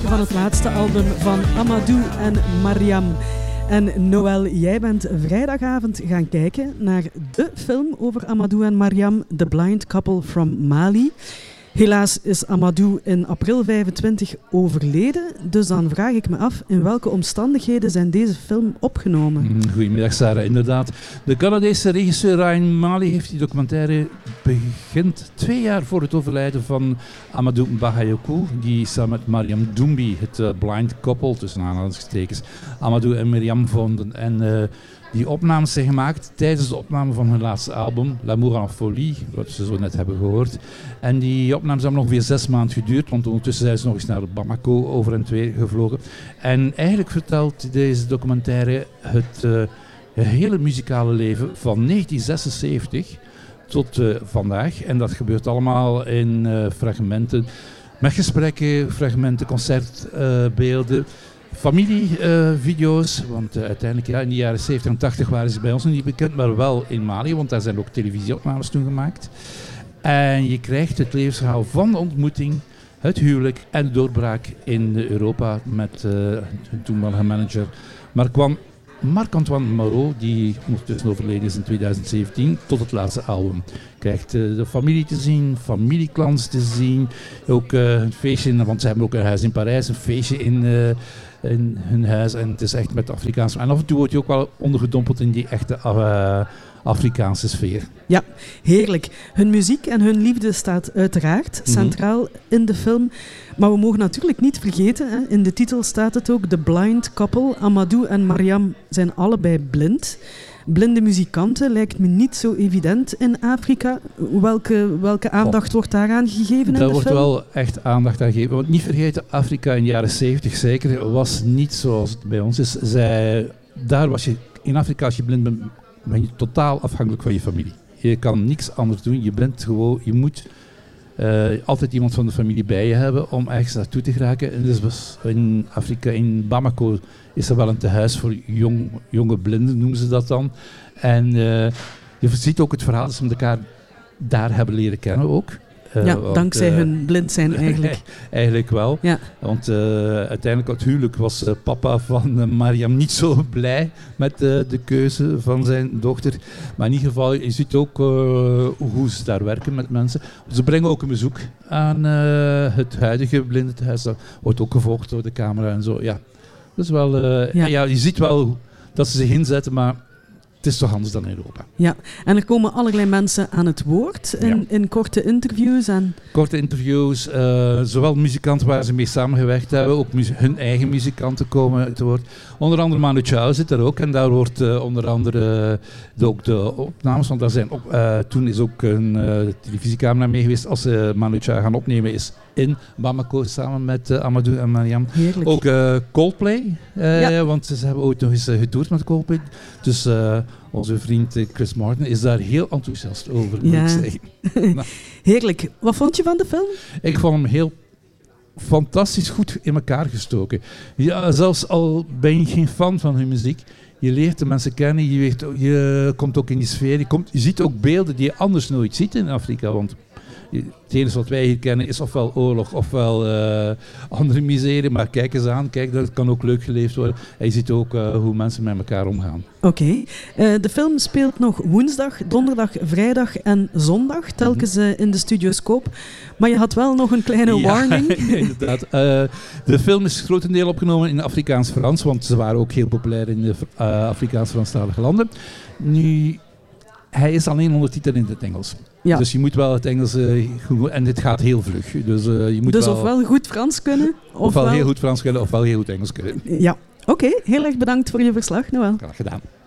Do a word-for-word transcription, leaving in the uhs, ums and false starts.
van het laatste album van Amadou en Mariam. En Noël, jij bent vrijdagavond gaan kijken naar de film over Amadou en Mariam, The Blind Couple from Mali. Helaas is Amadou in april vijfentwintig overleden, dus dan vraag ik me af in welke omstandigheden zijn deze film opgenomen? Goedemiddag Sarah, inderdaad. De Canadese regisseur Ryan Mali heeft die documentaire begint twee jaar voor het overlijden van Amadou Bakayoko, die samen met Mariam Doumbi het uh, blind couple, tussen aanhalingstekens, Amadou en Mariam vonden. En uh, die opnames zijn gemaakt tijdens de opname van hun laatste album, L'amour en folie, wat ze zo net hebben gehoord. En die opnames hebben ongeveer zes maanden geduurd, want ondertussen zijn ze nog eens naar Bamako over en weer gevlogen. En eigenlijk vertelt deze documentaire het, uh, het hele muzikale leven van negentien zesenzeventig tot uh, vandaag. En dat gebeurt allemaal in uh, fragmenten, met gesprekken, fragmenten, concertbeelden. Uh, Familievideo's, uh, want uh, uiteindelijk ja, in de jaren zeventig en tachtig waren ze bij ons nog niet bekend, maar wel in Mali, want daar zijn ook televisieopnames toen gemaakt. En je krijgt het levensverhaal van de ontmoeting, het huwelijk en de doorbraak in Europa met uh, hun toenmalige manager Marc-Antoine Marc-Antoine Moreau, die ondertussen overleden is in tweeduizend zeventien, tot het laatste album. Je krijgt uh, de familie te zien, familieklans te zien, ook uh, een feestje, want ze hebben ook een huis in Parijs, een feestje in, uh, in hun huis en het is echt met Afrikaans. En af en toe wordt je ook wel ondergedompeld in die echte uh, Afrikaanse sfeer. Ja, heerlijk. Hun muziek en hun liefde staat uiteraard centraal mm-hmm. in de film. Maar we mogen natuurlijk niet vergeten, hè, in de titel staat het ook, The Blind Couple. Amadou en Mariam zijn allebei blind. Blinde muzikanten lijkt me niet zo evident in Afrika. Welke, welke aandacht oh. wordt daaraan gegeven in Daar de wordt film? wel echt aandacht aan gegeven. Want niet vergeten, Afrika in de jaren zeventig zeker was niet zoals het bij ons is. Zij, daar was je, in Afrika als je blind bent, ben je totaal afhankelijk van je familie. Je kan niks anders doen. Je bent gewoon, je moet uh, altijd iemand van de familie bij je hebben om ergens naartoe te geraken. En dus was in Afrika, in Bamako, is er wel een tehuis voor jong, jonge blinden, noemen ze dat dan. En uh, je ziet ook het verhaal dat ze elkaar daar hebben leren kennen ook. Uh, ja, want, dankzij uh, hun blind zijn eigenlijk. eigenlijk wel. Ja. Want uh, uiteindelijk het huwelijk was uh, papa van uh, Mariam niet zo blij met uh, de keuze van zijn dochter. Maar in ieder geval, je ziet ook uh, hoe ze daar werken met mensen. Ze brengen ook een bezoek aan uh, het huidige blindentehuis. Dat wordt ook gevolgd door de camera en zo. Ja, dat is wel, uh, ja. Ja, je ziet wel dat ze zich inzetten, maar het is toch anders dan in Europa. Ja, en er komen allerlei mensen aan het woord in, ja. in korte interviews. En... Korte interviews, uh, zowel muzikanten waar ze mee samengewerkt hebben, ook mu- hun eigen muzikanten komen te woord. Onder andere Manu Chao zit er ook en daar wordt uh, onder andere uh, de, ook de opnames, want daar zijn op, uh, toen is ook een uh, televisiecamera mee geweest. Als ze uh, Manu Chao gaan opnemen is in Bamako samen met uh, Amadou en Mariam. Heerlijk. Ook uh, Coldplay, uh, ja. want ze hebben ooit nog eens uh, getoerd met Coldplay. Dus uh, onze vriend uh, Chris Martin is daar heel enthousiast over, moet ja. ik zeggen. Nou. Heerlijk. Wat vond je van de film? Ik vond hem heel fantastisch goed in elkaar gestoken. Ja, zelfs al ben je geen fan van hun muziek, je leert de mensen kennen, je, weet, je komt ook in die sfeer, je, komt, je ziet ook beelden die je anders nooit ziet in Afrika, want het enige wat wij hier kennen is ofwel oorlog ofwel uh, andere miserie, maar kijk eens aan, kijk, dat kan ook leuk geleefd worden. En je ziet ook uh, hoe mensen met elkaar omgaan. Oké. Okay. Uh, de film speelt nog woensdag, donderdag, vrijdag en zondag, telkens uh, in de Studioscoop. Maar je had wel nog een kleine ja, warning. Inderdaad. Uh, de film is grotendeel opgenomen in Afrikaans-Frans, want ze waren ook heel populair in de uh, Afrikaans-Franstalige landen. Nu, hij is alleen ondertiteld in het Engels. Ja. Dus je moet wel het Engels uh, goed, en dit gaat heel vlug. Dus, uh, je moet dus wel, ofwel goed Frans kunnen, ofwel, ofwel heel goed Frans kunnen, ofwel heel goed Engels kunnen. Ja, oké. Okay. Heel erg bedankt voor je verslag, Noël. Graag gedaan.